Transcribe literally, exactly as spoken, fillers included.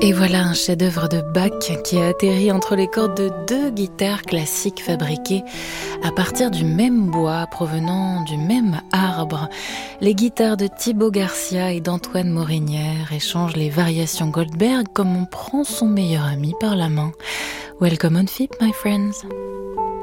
Et voilà un chef-d'œuvre de Bach qui a atterri entre les cordes de deux guitares classiques fabriquées à partir du même bois provenant du même arbre. Les guitares de Thibaut Garcia et d'Antoine Morinière échangent les variations Goldberg comme on prend son meilleur ami par la main. Welcome on F I P, my friends.